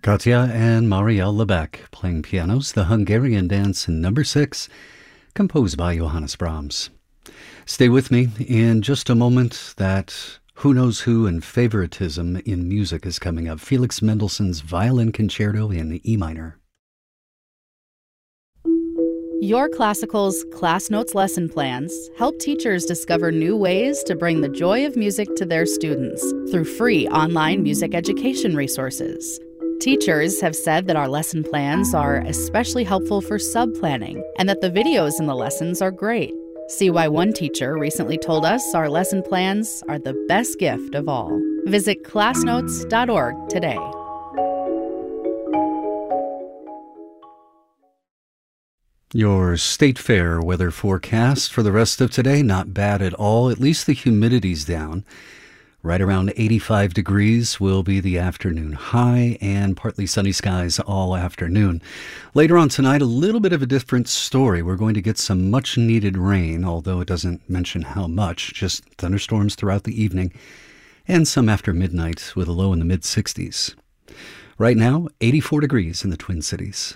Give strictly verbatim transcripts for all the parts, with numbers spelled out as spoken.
Katja and Marielle Lebec playing pianos, the Hungarian Dance number six, composed by Johannes Brahms. Stay with me in just a moment. That Who Knows Who and favoritism in music is coming up. Felix Mendelssohn's Violin Concerto in E minor. Your Classical's Class Notes lesson plans help teachers discover new ways to bring the joy of music to their students through free online music education resources. Teachers have said that our lesson plans are especially helpful for sub-planning and that the videos in the lessons are great. See why one teacher recently told us our lesson plans are the best gift of all. Visit class notes dot org today. Your State Fair weather forecast for the rest of today, not bad at all. At least the humidity's down. Right around eighty-five degrees will be the afternoon high, and partly sunny skies all afternoon. Later on tonight, a little bit of a different story. We're going to get some much-needed rain, although it doesn't mention how much, just thunderstorms throughout the evening, and some after midnight with a low in the mid-sixties. Right now, eighty-four degrees in the Twin Cities.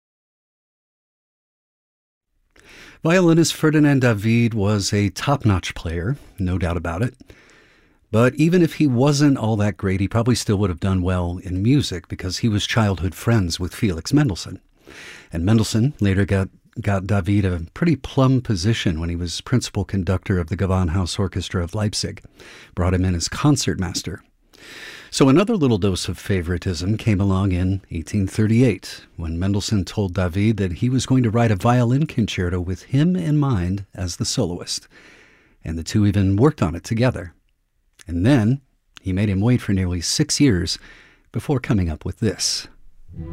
Violinist Ferdinand David was a top-notch player, no doubt about it. But even if he wasn't all that great, he probably still would have done well in music because he was childhood friends with Felix Mendelssohn. And Mendelssohn later got, got David a pretty plum position when he was principal conductor of the Gewandhaus Orchestra of Leipzig, brought him in as concertmaster. So another little dose of favoritism came along in eighteen thirty-eight, when Mendelssohn told David that he was going to write a violin concerto with him in mind as the soloist. And the two even worked on it together. And then he made him wait for nearly six years before coming up with this.